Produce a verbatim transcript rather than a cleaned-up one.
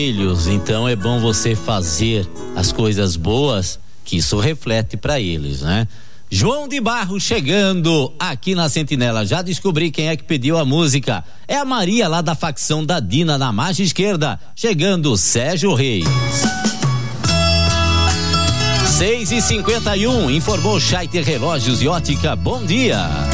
filhos, então é bom você fazer as coisas boas, que isso reflete para eles, né? João de Barros chegando aqui na Sentinela. Já descobri quem é que pediu a música. É a Maria, lá da facção da Dina, na margem esquerda. Chegando Sérgio Reis. seis e cinquenta e um, informou Scheiter Relógios e Ótica. Bom dia.